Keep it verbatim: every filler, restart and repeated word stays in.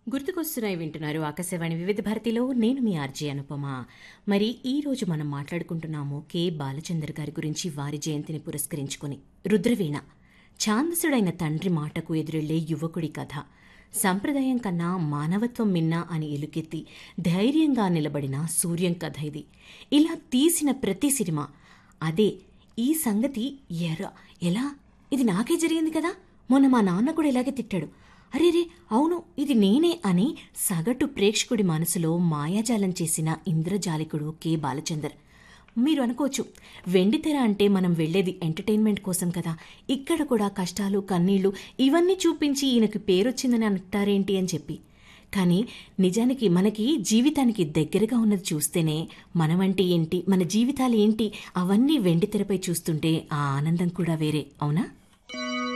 గుర్తుకొస్తున్నాయి వింటున్నారు ఆకాశవాణి వివిధ భారతిలో. నేను మీ ఆర్జే అనుపమ. మరి ఈ రోజు మనం మాట్లాడుకుంటున్నాము కె బాలచందర్ గారి గురించి. వారి జయంతిని పురస్కరించుకుని రుద్రవీణ ఛాందసుడైన తండ్రి మాటకు ఎదురెళ్లే యువకుడి కథ. సంప్రదాయం కన్నా మానవత్వం మిన్నా అని ఎలుకెత్తి ధైర్యంగా నిలబడిన సూర్యం కథ ఇది. ఇలా తీసిన ప్రతి సినిమా అదే. ఈ సంగతి ఎరా ఎలా ఇది నాకే జరిగింది కదా, మొన్న మా నాన్న కూడా ఇలాగే తిట్టాడు, అరేరే అవును ఇది నేనే అని సగటు ప్రేక్షకుడి మనసులో మాయాజాలం చేసిన ఇంద్రజాలికుడు కె బాలచందర్. మీరు అనుకోవచ్చు, వెండితెర అంటే మనం వెళ్లేది ఎంటర్టైన్మెంట్ కోసం కదా, ఇక్కడ కూడా కష్టాలు కన్నీళ్లు ఇవన్నీ చూపించి ఈయనకి పేరొచ్చిందని అంటారేంటి అని చెప్పి. కానీ నిజానికి మనకి జీవితానికి దగ్గరగా ఉన్నది చూస్తేనే మనమంటే ఏంటి, మన జీవితాలు ఏంటి, అవన్నీ వెండితెరపై చూస్తుంటే ఆ ఆనందం కూడా వేరే, అవునా?